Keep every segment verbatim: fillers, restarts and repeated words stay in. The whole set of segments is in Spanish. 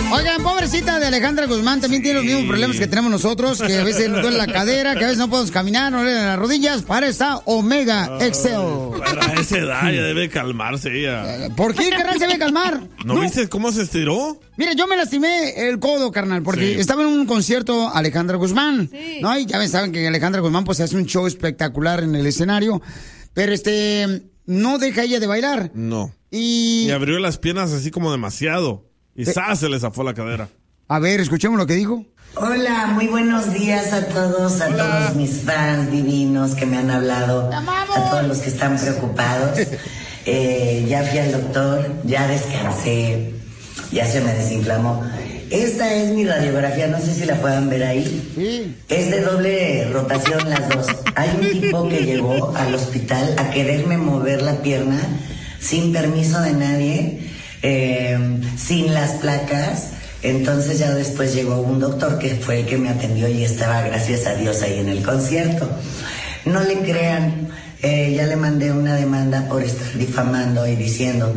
Oigan, pobrecita de Alejandra Guzmán, también tiene los mismos problemas que tenemos nosotros, que a veces nos duele la cadera, que a veces no podemos caminar, nos duelen las rodillas. Para esta Omega Excel. Para esa edad ya debe calmarse ella. ¿Por qué, carnal, se debe calmar? ¿No, ¿No viste cómo se estiró? Mira, yo me lastimé el codo, carnal, porque sí. estaba en un concierto Alejandra Guzmán, sí. ¿no? Y ya ven, saben que Alejandra Guzmán pues hace un show espectacular en el escenario, pero este, no deja ella de bailar. No. Y... y abrió las piernas así como demasiado. Y eh... ¡zas! Se le zafó la cadera. A ver, escuchemos lo que dijo. Hola, muy buenos días a todos, a Hola. todos mis fans divinos que me han hablado, a todos los que están preocupados. Eh, ya fui al doctor, ya descansé, ya se me desinflamó. Esta es mi radiografía, no sé si la puedan ver ahí. Sí. Es de doble rotación las dos. Hay un tipo que llegó al hospital a quererme mover la pierna sin permiso de nadie, eh, sin las placas. Entonces ya después llegó un doctor que fue el que me atendió y estaba, gracias a Dios, ahí en el concierto. No le crean, eh, ya le mandé una demanda por estar difamando y diciendo...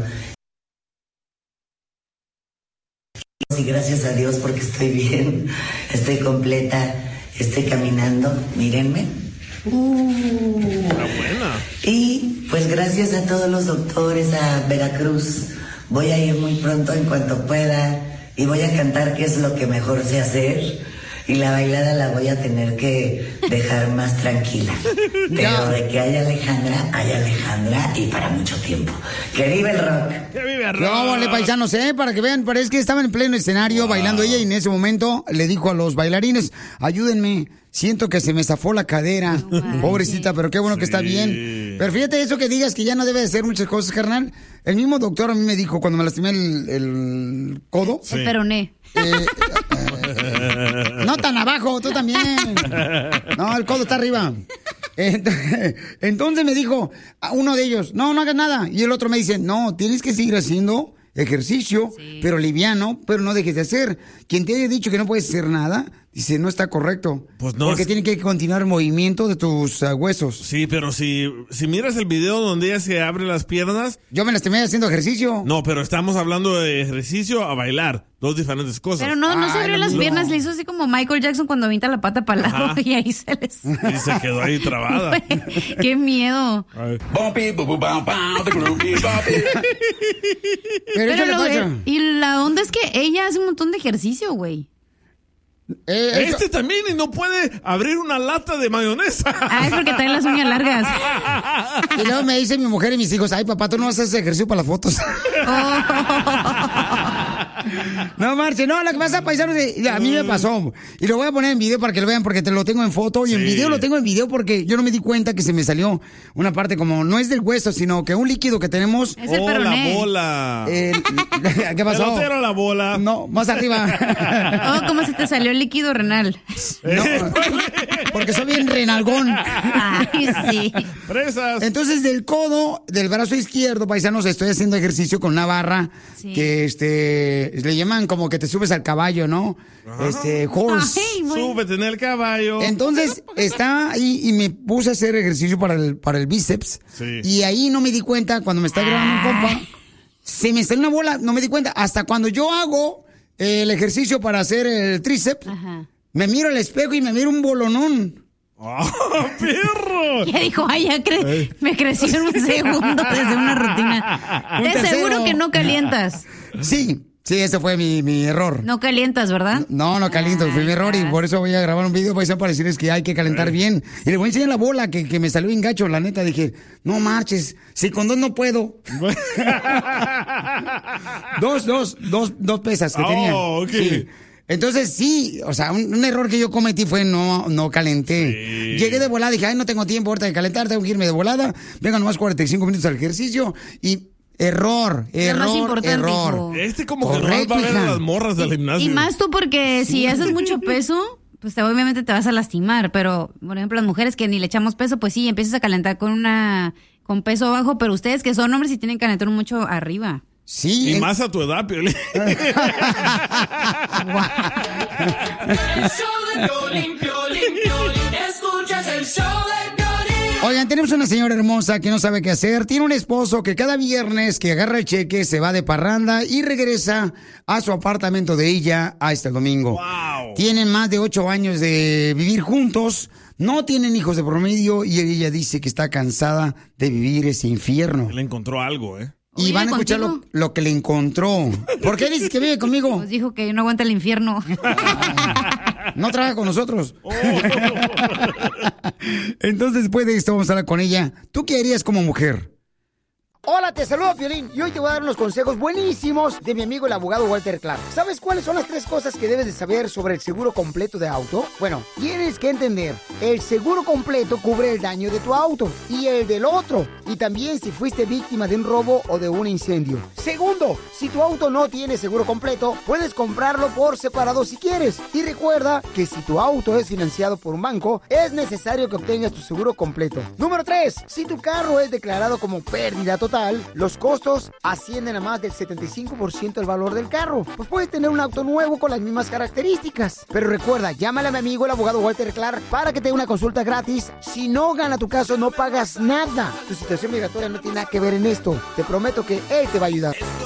Y gracias a Dios porque estoy bien, estoy completa, estoy caminando, mírenme. Uh. buena. Y pues gracias a todos los doctores, a Veracruz, voy a ir muy pronto en cuanto pueda. Y voy a cantar, que es lo que mejor sé hacer. Y la bailada la voy a tener que dejar más tranquila. Pero de que haya Alejandra, hay Alejandra y para mucho tiempo. ¡Que vive el rock! ¡Que vive el rock! No, vale, paisanos, ¿eh? Para que vean, parece que estaba en pleno escenario wow. bailando ella y en ese momento le dijo a los bailarines, ayúdenme, siento que se me zafó la cadera. No, pobrecita, pero qué bueno sí. que está bien. Pero fíjate eso que digas que ya no debe de hacer muchas cosas, carnal. El mismo doctor a mí me dijo cuando me lastimé el, el codo. Sí. El peroné. Eh, eh, no tan abajo, tú también. No, el codo está arriba. Entonces, entonces me dijo uno de ellos, no, no hagas nada. Y el otro me dice, no, tienes que seguir haciendo ejercicio, sí. pero liviano, pero no dejes de hacer. Quien te haya dicho que no puedes hacer nada, dice, no está correcto. Pues no. Porque es... tiene que continuar el movimiento de tus uh, huesos. Sí, pero si, si miras el video donde ella se abre las piernas... Yo me lastimé haciendo ejercicio. No, pero estamos hablando de ejercicio a bailar. Dos diferentes cosas. Pero no, no Ay, se abrió no, las no. piernas, le hizo así como Michael Jackson cuando avienta la pata para el lado. Ajá. Y ahí se les... Y se quedó ahí trabada. ¡Qué miedo! Pero, Pero lo, pasa? Y la onda es que ella hace un montón de ejercicio, güey. Eh, este también y no puede abrir una lata de mayonesa. Ah, es porque trae las uñas largas. Y luego me dice mi mujer y mis hijos, ay papá, tú no vas a hacer ejercicio para las fotos. Oh. No, Marce, no, lo que pasa, paisanos, a mí me pasó. Y lo voy a poner en video para que lo vean porque te lo tengo en foto. Y sí. en video lo tengo en video porque yo no me di cuenta que se me salió una parte como, no es del hueso, sino que un líquido que tenemos. Es el oh, peroné. la bola. Eh, ¿Qué pasó? Pelotero la bola. No, más arriba. Oh, ¿cómo se te salió el líquido renal? No, porque soy bien renalgón. Ay, sí. Presas. Entonces, del codo, del brazo izquierdo, paisanos, estoy haciendo ejercicio con una barra sí. que, este, le llaman como que te subes al caballo, ¿no? Ajá. Este, horse. Ay, súbete en el caballo. Entonces, está ahí y me puse a hacer ejercicio para el, para el bíceps. Sí. Y ahí no me di cuenta, cuando me está grabando un compa, se me salió una bola, no me di cuenta. Hasta cuando yo hago el ejercicio para hacer el tríceps, ajá. me miro al espejo y me miro un bolonón. ¡Oh, perro! Ya dijo, ay, ya cre eh. me creció en un segundo desde una rutina. ¿Te aseguro que no calientas? Sí, sí, ese fue mi, mi error. No calientas, ¿verdad? No, no caliento, fue mi error y por eso voy a grabar un video para decirles que hay que calentar eh. bien. Y les voy a enseñar la bola que, que me salió bien gacho, la neta. Dije, no marches, si con dos no puedo. dos, dos, dos, dos pesas que oh, tenía. Okay. Sí. Entonces, sí, o sea, un, un error que yo cometí fue no, no calenté. Sí. Llegué de volada, dije, ay, no tengo tiempo ahorita de calentar, tengo que irme de volada. Venga nomás cuarenta y cinco minutos al ejercicio y... Error, error, error. Hijo. Este como Correcto, que no va a ver a las morras del gimnasio. Y más tú porque sí. si haces mucho peso, pues obviamente te vas a lastimar. Pero, por ejemplo, las mujeres que ni le echamos peso, pues sí, empiezas a calentar con una con peso bajo. Pero ustedes que son hombres sí tienen que calentar mucho arriba. Sí. Y en... más a tu edad, Piolín. El show de Piolín, Piolín, Piolín. Escuchas el show de Piolín. Oigan, tenemos una señora hermosa que no sabe qué hacer. Tiene un esposo que cada viernes que agarra el cheque se va de parranda y regresa a su apartamento de ella hasta el domingo. Wow. Tienen más de ocho años de vivir juntos. No tienen hijos de promedio y ella dice que está cansada de vivir ese infierno. Le encontró algo, ¿eh? Y van a escuchar lo, lo que le encontró. ¿Por qué dices que vive conmigo? Pues dijo que no aguanta el infierno. No trabaja con nosotros. Oh. Entonces, después de esto, vamos a hablar con ella. ¿Tú qué harías como mujer? Hola, te saludo, Piolín, y hoy te voy a dar unos consejos buenísimos de mi amigo el abogado Walter Clark. ¿Sabes cuáles son las tres cosas que debes de saber sobre el seguro completo de auto? Bueno, tienes que entender, el seguro completo cubre el daño de tu auto y el del otro, y también si fuiste víctima de un robo o de un incendio. Segundo, si tu auto no tiene seguro completo, puedes comprarlo por separado si quieres. Y recuerda que si tu auto es financiado por un banco, es necesario que obtengas tu seguro completo. Número tres, si tu carro es declarado como pérdida total, los costos ascienden a más del setenta y cinco por ciento del valor del carro. Pues puedes tener un auto nuevo con las mismas características. Pero recuerda, llámale a mi amigo el abogado Walter Clark para que te dé una consulta gratis. Si no gana tu caso, no pagas nada. Tu situación migratoria no tiene nada que ver en esto. Te prometo que él te va a ayudar.